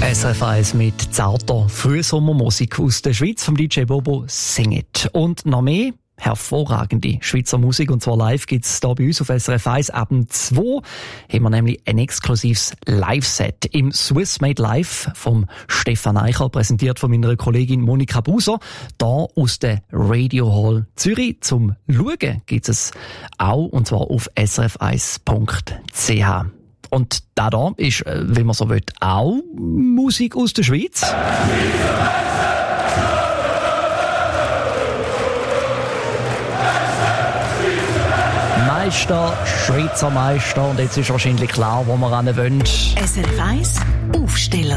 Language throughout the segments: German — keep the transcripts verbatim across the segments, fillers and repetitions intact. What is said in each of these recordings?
S R F eins mit zarter Frühsommermusik aus der Schweiz vom D J Bobo Sing It. Und noch mehr hervorragende Schweizer Musik, und zwar live gibt's da bei uns auf S R F eins. Ab zwei haben wir nämlich ein exklusives Live-Set im Swiss Made Live vom Stefan Eicher, präsentiert von meiner Kollegin Monika Buser, da aus der Radio Hall Zürich. Zum Schauen gibt's es auch, und zwar auf s r f eins punkt c h. Und da da ist, wenn man so will, auch Musik aus der Schweiz. Meister, Schweizer Meister, und jetzt ist wahrscheinlich klar, wo wir ran wollen. S R F eins Aufsteller.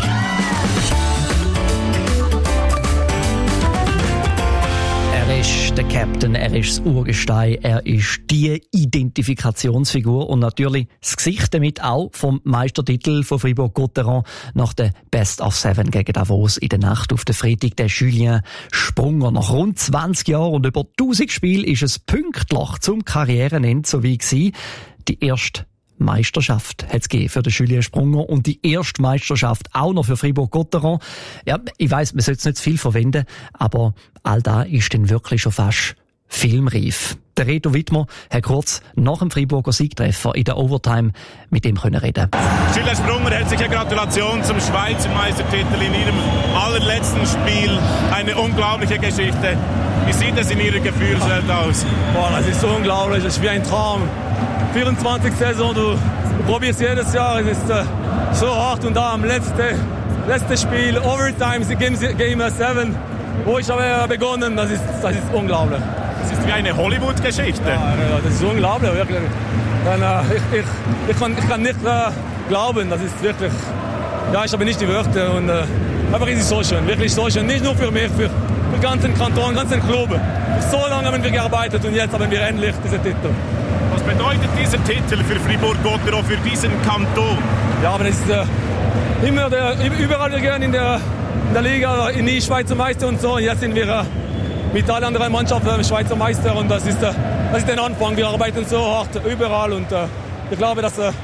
Er ist der Captain, er ist das Urgestein, er ist die Identifikationsfigur und natürlich das Gesicht damit auch vom Meistertitel von Fribourg-Gotteron nach der Best of Seven gegen Davos in der Nacht auf den Freitag, der Julien Sprunger. Nach rund zwanzig Jahren und über tausend Spielen ist es pünktlich zum Karrierenende so wie gewesen. Die erste Meisterschaft hat es gegeben für den Julien Sprunger und die erste Meisterschaft auch noch für Fribourg-Gotteron. Ja, ich weiss, man sollte es nicht zu viel verwenden, aber all da ist dann wirklich schon fast filmreif. Der Reto Wittmer hat kurz nach dem Freiburger Siegtreffer in der Overtime mit ihm können reden. Julien Sprunger, herzliche Gratulation zum Schweizer Meistertitel in Ihrem allerletzten Spiel. Eine unglaubliche Geschichte. Wie sieht es in Ihrer Gefühlswelt aus? Boah, das ist so unglaublich, das ist wie ein Traum. vierundzwanzig Saison, du, du probierst jedes Jahr, es ist äh, so hart, und da am letzten letzte Spiel, Overtime, Game, Game sieben, wo ich habe begonnen, das ist, das ist unglaublich. Das ist wie eine Hollywood-Geschichte. Ja, ja, das ist unglaublich, wirklich. Dann, äh, ich, ich, ich, kann, ich kann nicht äh, glauben, das ist wirklich, ja, ich habe nicht die Wörter, und äh, aber es ist so schön, wirklich so schön, nicht nur für mich, für den ganzen Kanton, den ganzen Club. So lange haben wir gearbeitet und jetzt haben wir endlich diesen Titel. Was bedeutet dieser Titel für Fribourg-Gotteron, für diesen Kanton? Ja, aber es ist äh, immer der, überall wir gehen in der, in der Liga, in die Schweizer Meister und so. Und jetzt sind wir äh, mit allen anderen Mannschaften Schweizer Meister, und das ist, äh, das ist der Anfang. Wir arbeiten so hart überall, und äh, ich glaube, dass äh,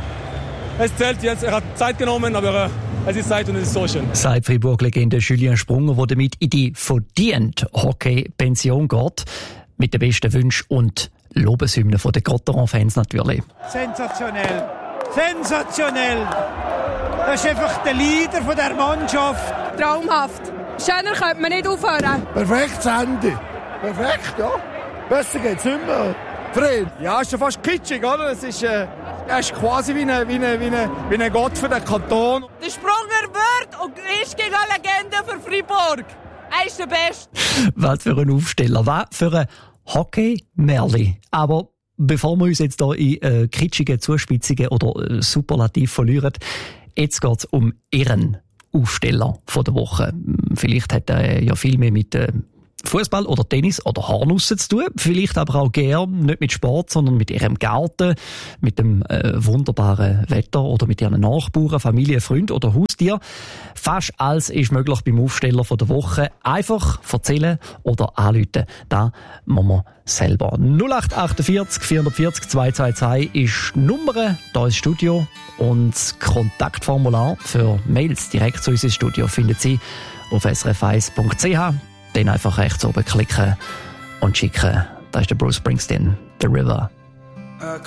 es zählt jetzt. Er hat Zeit genommen, aber äh, es ist Zeit und es ist so schön. Seit Fribourg-Legende Julien Sprunger, der damit in die verdiente Hockey-Pension geht, mit den besten Wünschen und Lobeshymnen von den Gotteron-Fans natürlich. Sensationell. Sensationell. Das ist einfach der Leader von der Mannschaft. Traumhaft. Schöner könnte man nicht aufhören. Perfektes Ende. Perfekt, ja. Besser geht's nicht mehr. Fred. Ja, ist schon fast kitschig, oder? Es ist, äh, er ist quasi wie ein wie eine, wie eine, wie eine Gott für den Kanton. Der Sprunger wird und ist gegen eine Legende für Fribourg. Er ist der Beste. Was für ein Aufsteller, was für ein Hockey-Merli. Aber bevor wir uns jetzt hier in äh, kitschige Zuspitzungen oder äh, Superlativ verlieren, jetzt geht's um Ihren Aufsteller von der Woche. Vielleicht hat er ja viel mehr mit äh, Fußball oder Tennis oder Haarnussen zu tun. Vielleicht aber auch gern nicht mit Sport, sondern mit ihrem Garten, mit dem äh, wunderbaren Wetter oder mit ihren Nachbarn, Familie, Freund oder Haustier. Fast alles ist möglich beim Aufsteller von der Woche. Einfach erzählen oder anrufen. Da machen wir selber. null acht achtundvierzig vierhundertvierzig zweihundertzweiundzwanzig ist die Nummer hier ins Studio, und das Kontaktformular für Mails direkt zu unserem Studio findet Sie auf s r f eins punkt c h. Dann einfach rechts oben klicken und schicken. Da ist der Bruce Springsteen, The River.